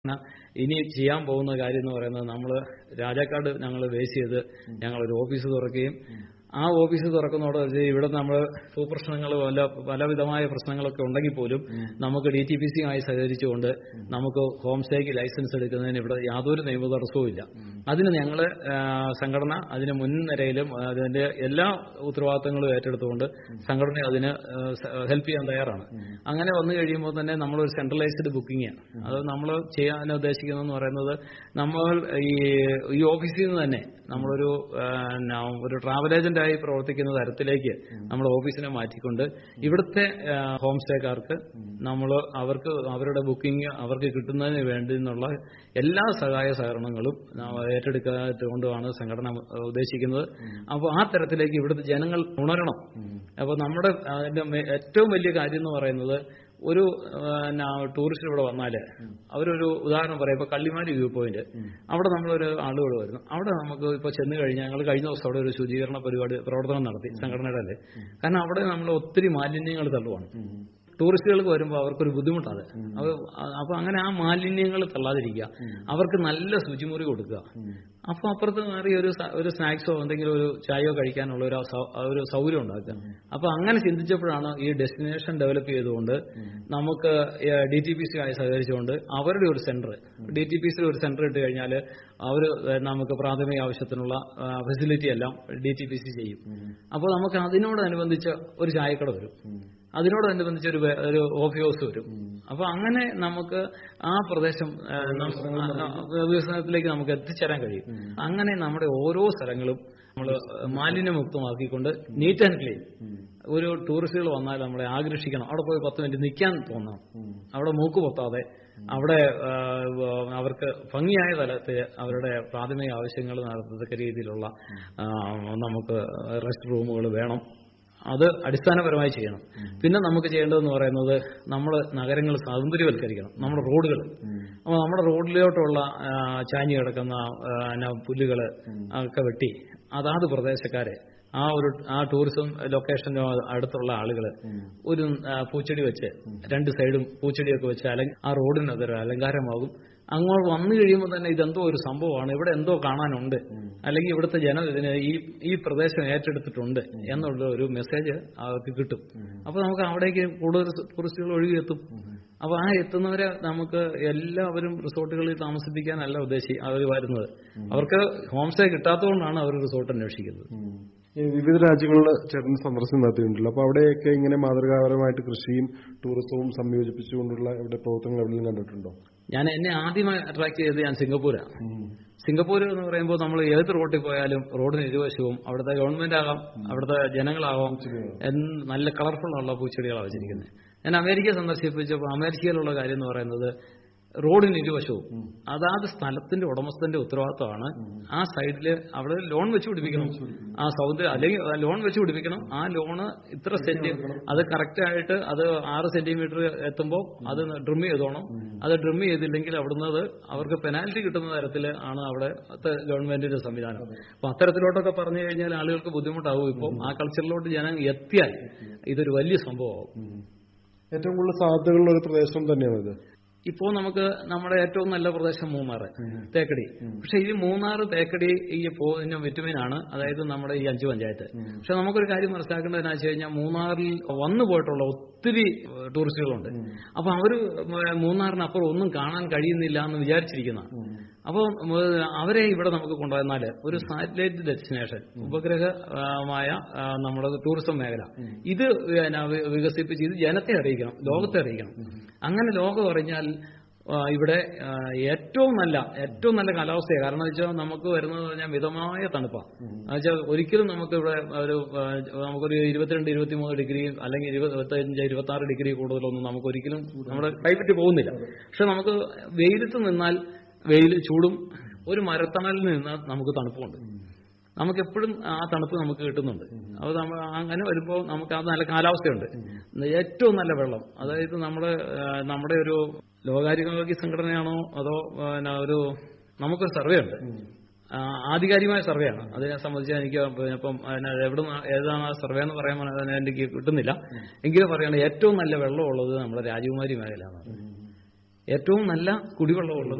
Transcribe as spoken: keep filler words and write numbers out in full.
ഇനി ചെയ്യാൻ പോകുന്ന കാര്യം എന്ന് പറയുന്നത് നമ്മൾ രാജാക്കാട് ഞങ്ങൾ ബേസ് ചെയ്ത് ഞങ്ങളൊരു ഓഫീസ് തുറക്കുകയും ആ ഓഫീസ് തുറക്കുന്നതോടെ ഇവിടെ നമ്മൾ ഭൂപ്രശ്നങ്ങൾ പല പലവിധമായ പ്രശ്നങ്ങളൊക്കെ ഉണ്ടെങ്കിൽ പോലും നമുക്ക് ഡി ടി പി സിയുമായി സഹകരിച്ചുകൊണ്ട് നമുക്ക് ഹോം സ്റ്റേക്ക് ലൈസൻസ് എടുക്കുന്നതിന് ഇവിടെ യാതൊരു നിയമ തടസ്സവും ഇല്ല. അതിന് ഞങ്ങൾ സംഘടന അതിന് മുൻനിരയിലും അതിന്റെ എല്ലാ ഉത്തരവാദിത്തങ്ങളും ഏറ്റെടുത്തുകൊണ്ട് സംഘടന അതിന് ഹെൽപ്പ് ചെയ്യാൻ തയ്യാറാണ്. അങ്ങനെ വന്നു കഴിയുമ്പോൾ തന്നെ നമ്മളൊരു സെൻട്രലൈസ്ഡ് ബുക്കിംഗ് ആണ്. അത് നമ്മൾ ചെയ്യാൻ ഉദ്ദേശിക്കുന്നതെന്ന് പറയുന്നത് നമ്മൾ ഈ ഈ ഓഫീസിൽ നിന്ന് തന്നെ നമ്മളൊരു ഒരു ട്രാവൽ ഏജന്റ് ആയി പ്രവർത്തിക്കുന്ന തരത്തിലേക്ക് നമ്മൾ ഓഫീസിനെ മാറ്റിക്കൊണ്ട് ഇവിടുത്തെ ഹോം സ്റ്റേക്കാർക്ക് നമ്മൾ അവർക്ക് അവരുടെ ബുക്കിംഗ് അവർക്ക് കിട്ടുന്നതിന് വേണ്ടി എന്നുള്ള എല്ലാ സഹായ സഹകരണങ്ങളും ഏറ്റെടുക്കാതുകൊണ്ടാണ് സംഘടന ഉദ്ദേശിക്കുന്നത്. അപ്പോൾ ആ തരത്തിലേക്ക് ഇവിടുത്തെ ജനങ്ങൾ ഉണരണം. അപ്പോൾ നമ്മുടെ അതിന്റെ ഏറ്റവും വലിയ കാര്യം എന്ന് പറയുന്നത് ഒരു ടൂറിസ്റ്റ് ഇവിടെ വന്നാൽ അവരൊരു ഉദാഹരണം പറയാം. ഇപ്പൊ കള്ളിമാരി വ്യൂ പോയിന്റ് അവിടെ നമ്മളൊരു ആളുകൾ വരുന്നു. അവിടെ നമുക്ക് ഇപ്പൊ ചെന്ന് കഴിഞ്ഞാൽ ഞങ്ങൾ കഴിഞ്ഞ ദിവസം അവിടെ ഒരു ശുചീകരണ പരിപാടി പ്രവർത്തനം നടത്തി സംഘടനയുടെ അല്ലേ. കാരണം അവിടെ നമ്മൾ ഒത്തിരി മാലിന്യങ്ങൾ തള്ളുവാണ്. ടൂറിസ്റ്റുകൾക്ക് വരുമ്പോൾ അവർക്കൊരു ബുദ്ധിമുട്ടാണ്. അപ്പൊ അങ്ങനെ ആ മാലിന്യങ്ങൾ തള്ളാതിരിക്കുക, അവർക്ക് നല്ല ശുചിമുറി കൊടുക്കുക. അപ്പൊ അപ്പുറത്ത് മാറി ഒരു ഒരു സ്നാക്സോ എന്തെങ്കിലും ഒരു ചായയോ കഴിക്കാനുള്ള ഒരു ഒരു സൗകര്യം ഉണ്ടാക്കുക. അപ്പൊ അങ്ങനെ ചിന്തിച്ചപ്പോഴാണ് ഈ ഡെസ്റ്റിനേഷൻ ഡെവലപ്പ് ചെയ്തുകൊണ്ട് നമുക്ക് ഡി ടി പി സി ആയി സഹകരിച്ചുകൊണ്ട് അവരുടെ ഒരു centre D T P C ഒരു സെന്റർ ഇട്ട് കഴിഞ്ഞാൽ അവർ നമുക്ക് പ്രാഥമിക ആവശ്യത്തിനുള്ള ഫെസിലിറ്റി എല്ലാം ഡി ടി പി സി ചെയ്യും. അപ്പോൾ നമുക്ക് അതിനോടനുബന്ധിച്ച് ഒരു ചായക്കട വരും, അതിനോടനുബന്ധിച്ച് ഒരു ഒരു ഓഫീസ് ഹൗസ് വരും. അപ്പൊ അങ്ങനെ നമുക്ക് ആ പ്രദേശം വികസനത്തിലേക്ക് നമുക്ക് എത്തിച്ചേരാൻ കഴിയും. അങ്ങനെ നമ്മുടെ ഓരോ സ്ഥലങ്ങളും നമ്മൾ മാലിന്യമുക്തമാക്കിക്കൊണ്ട് നീറ്റ് ആൻഡ് ക്ലീൻ ഒരു ടൂറിസ്റ്റുകൾ വന്നാൽ നമ്മളെ ആകർഷിക്കണം. അവിടെ പോയി പത്ത് മിനിറ്റ് നിൽക്കാൻ തോന്നണം. അവിടെ മൂക്ക് പൊത്താതെ അവിടെ അവർക്ക് ഭംഗിയായ തലത്തിൽ അവരുടെ പ്രാഥമിക ആവശ്യങ്ങൾ നടത്തത്തക്ക രീതിയിലുള്ള നമുക്ക് റെസ്റ്റ് റൂമുകൾ വേണം. അത് അടിസ്ഥാനപരമായി ചെയ്യണം. പിന്നെ നമുക്ക് ചെയ്യേണ്ടതെന്ന് പറയുന്നത് നമ്മൾ നഗരങ്ങൾ സൗന്ദര്യവൽക്കരിക്കണം. നമ്മുടെ റോഡുകൾ അപ്പോൾ നമ്മുടെ റോഡിലോട്ടുള്ള ചാഞ്ഞു കിടക്കുന്ന പുല്ലുകൾ ഒക്കെ വെട്ടി അതാത് പ്രദേശക്കാരെ ആ ഒരു ആ ടൂറിസം ലൊക്കേഷനോ അടുത്തുള്ള ആളുകൾ ഒരു പൂച്ചെടി വെച്ച് രണ്ട് സൈഡും പൂച്ചെടിയൊക്കെ വെച്ച് അല്ലെങ്കിൽ ആ റോഡിന് അതൊരു അലങ്കാരമാകും. അങ്ങോട്ട് വന്നു കഴിയുമ്പോൾ തന്നെ ഇതെന്തോ ഒരു സംഭവമാണ്, ഇവിടെ എന്തോ കാണാനുണ്ട്, അല്ലെങ്കിൽ ഇവിടുത്തെ ജനം ഇതിന് ഈ ഈ പ്രദേശം ഏറ്റെടുത്തിട്ടുണ്ട് എന്നുള്ള ഒരു മെസ്സേജ് അവർക്ക് കിട്ടും. അപ്പൊ നമുക്ക് അവിടേക്ക് കൂടുതൽ ടൂറിസ്റ്റുകൾ ഒഴുകിയെത്തും. അപ്പൊ ആ എത്തുന്നവരെ നമുക്ക് എല്ലാവരും റിസോർട്ടുകളിൽ താമസിപ്പിക്കാനല്ല ഉദ്ദേശി അവർ വരുന്നത്. അവർക്ക് ഹോം സ്റ്റേ കിട്ടാത്തതുകൊണ്ടാണ് അവർ റിസോർട്ട് അന്വേഷിക്കുന്നത്. വിവിധ രാജ്യങ്ങളിൽ ചേട്ടൻ സന്ദർശനം നടത്തിയിട്ടുണ്ടല്ലോ. അപ്പൊ അവിടെയൊക്കെ ഇങ്ങനെ മാതൃകാപരമായിട്ട് കൃഷിയും ടൂറിസവും സംയോജിപ്പിച്ചുകൊണ്ടുള്ള ഇവിടെ പ്രവർത്തനങ്ങൾ എവിടെയും കണ്ടിട്ടുണ്ടോ? ഞാൻ എന്നെ ആദ്യമായി അട്രാക്ട് ചെയ്തത് ഞാൻ സിംഗപ്പൂരാണ്. സിംഗപ്പൂർ എന്ന് പറയുമ്പോൾ നമ്മൾ ഏത് റോഡിൽ പോയാലും റോഡിന് ഇരുവശവും അവിടുത്തെ ഗവൺമെന്റ് ആകാം അവിടുത്തെ ജനങ്ങളാവാം നല്ല കളർഫുൾ ഉള്ള പൂച്ചെടികളാണ് വെച്ചിരിക്കുന്നത്. ഞാൻ അമേരിക്ക സന്ദർശിപ്പിച്ചപ്പോൾ അമേരിക്കയിലുള്ള കാര്യം എന്ന് പറയുന്നത് റോഡിന് ഇരുവശവും അതാത് സ്ഥലത്തിന്റെ ഉടമസ്ഥന്റെ ഉത്തരവാദിത്തമാണ്. ആ സൈഡില് അവിടെ ലോൺ വെച്ച് പിടിപ്പിക്കണം. ആ സൗന്ദര്യം അല്ലെങ്കിൽ ലോൺ വെച്ച് പിടിപ്പിക്കണം. ആ ലോണ് ഇത്ര സെന്റ് അത് കറക്റ്റ് ആയിട്ട് അത് ആറ് സെന്റിമീറ്റർ എത്തുമ്പോൾ അത് ഡ്രിം ചെയ്തോണം. അത് ഡ്രിം ചെയ്തില്ലെങ്കിൽ അവിടുന്ന് അവർക്ക് പെനാൽറ്റി കിട്ടുന്ന തരത്തിൽ ആണ് അവിടെ ഗവൺമെന്റിന്റെ സംവിധാനം. അപ്പൊ അത്തരത്തിലോട്ടൊക്കെ പറഞ്ഞു കഴിഞ്ഞാൽ ആളുകൾക്ക് ബുദ്ധിമുട്ടാവും. ഇപ്പം ആ കൾച്ചറിലോട്ട് ജനം എത്തിയാൽ ഇതൊരു വലിയ സംഭവമാകും. ഏറ്റവും കൂടുതൽ സാധ്യതകളുള്ള ഒരു പ്രദേശം തന്നെയാണ് ഇത്. ഇപ്പോൾ നമുക്ക് നമ്മുടെ ഏറ്റവും നല്ല പ്രദേശം മൂന്നാർ തേക്കടി. പക്ഷെ ഈ മൂന്നാർ തേക്കടി ഈ പോകുന്ന വിറ്റുമീനാണ്, അതായത് നമ്മുടെ ഈ അഞ്ചു പഞ്ചായത്ത്. പക്ഷെ നമുക്കൊരു കാര്യം മനസ്സിലാക്കേണ്ടത് എന്ന് വെച്ച് കഴിഞ്ഞാൽ മൂന്നാറിൽ വന്നു പോയിട്ടുള്ള ഒത്തിരി ടൂറിസ്റ്റുകളുണ്ട്. അപ്പൊ അവര് മൂന്നാറിനപ്പുറം ഒന്നും കാണാൻ കഴിയുന്നില്ല എന്ന് വിചാരിച്ചിരിക്കുന്ന. അപ്പോൾ അവരെ ഇവിടെ നമുക്ക് കൊണ്ടുവന്നാൽ ഒരു സാറ്റലൈറ്റ് ഡെസ്റ്റിനേഷൻ ഉപഗ്രഹമായ നമ്മുടെ ടൂറിസം മേഖല ഇത് വികസിപ്പിച്ച് ഇത് ജനത്തെ അറിയിക്കണം, ലോകത്തെ അറിയിക്കണം. അങ്ങനെ ലോകം അറിഞ്ഞാൽ ഇവിടെ ഏറ്റവും നല്ല ഏറ്റവും നല്ല കാലാവസ്ഥയാണ്. കാരണം എന്ന് വെച്ചാൽ നമുക്ക് വരുന്നത് പറഞ്ഞാൽ മിതമായ തണുപ്പാണ്. എന്നുവെച്ചാൽ ഒരിക്കലും നമുക്ക് ഇവിടെ ഒരു നമുക്കൊരു ഇരുപത്തിരണ്ട് ഇരുപത്തിമൂന്ന് ഡിഗ്രി അല്ലെങ്കിൽ ഇരുപത്തഞ്ച് ഇരുപത്തി ആറ് ഡിഗ്രി കൂടുതലൊന്നും നമുക്ക് ഒരിക്കലും നമ്മുടെ ക്ലൈമറ്റ് പോകുന്നില്ല. പക്ഷെ നമുക്ക് വെയിലത്ത് നിന്നാൽ വെയിൽ ചൂടും ഒരു മരത്തണലിൽ നിന്ന് നമുക്ക് തണുപ്പുണ്ട്. നമുക്കെപ്പോഴും ആ തണുപ്പ് നമുക്ക് കിട്ടുന്നുണ്ട്. അപ്പോൾ നമ്മൾ അങ്ങനെ വരുമ്പോൾ നമുക്ക് അത് നല്ല കാലാവസ്ഥയുണ്ട്. ഏറ്റവും നല്ല വെള്ളം, അതായത് നമ്മുടെ നമ്മുടെ ഒരു ലോകാരോഗ്യ സംഘടനയാണോ അതോ ഒരു നമുക്കൊരു സർവേ ഉണ്ട്, ആധികാരികമായ സർവേ ആണ്. അതിനെ സംബന്ധിച്ച് എനിക്ക് ഇപ്പം എവിടെ ഏതാണ് ആ സർവേ എന്ന് പറയാൻ എനിക്ക് കിട്ടുന്നില്ല. എങ്കിലും പറയുകയാണ് ഏറ്റവും നല്ല വെള്ളമുള്ളത് നമ്മുടെ രാജകുമാരി മേഖലയാണ്. ഏറ്റവും നല്ല കുടിവെള്ളമുള്ളത്